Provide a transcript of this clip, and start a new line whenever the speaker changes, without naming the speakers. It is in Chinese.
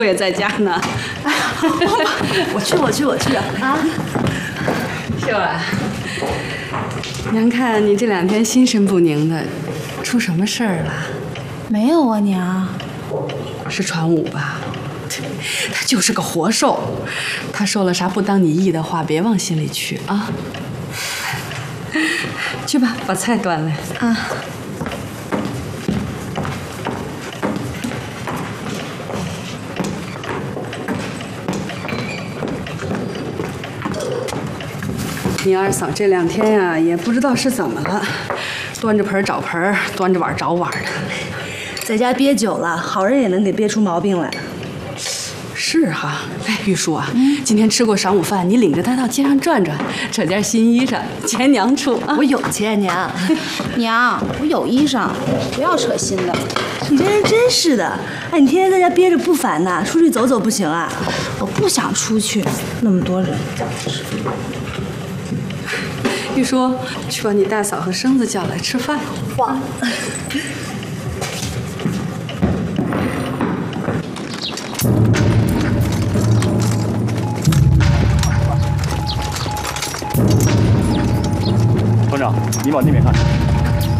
我也在家呢。
我去啊！
秀儿，娘看你这2天心神不宁的，出什么事儿了？
没有啊，娘。
是传武吧？他就是个活兽，他说了啥不当你意的话，别往心里去啊。去吧，把菜端来
啊。
你二嫂这2天呀，也不知道是怎么了，端着盆找盆，端着碗找碗的。
在家憋久了，好人也能给憋出毛病来。
是哈，哎，玉书啊，今天吃过晌午饭，你领着他到街上转转，扯件新衣裳，钱娘出啊。
我有钱，娘。
娘，我有衣裳，不要扯新的。
你这人真是的，哎，你天天在家憋着不烦呐，出去走走不行啊？
我不想出去，那么多人。
玉书，去把你大嫂和生子叫来吃饭。
哇！
团长，你往那边看。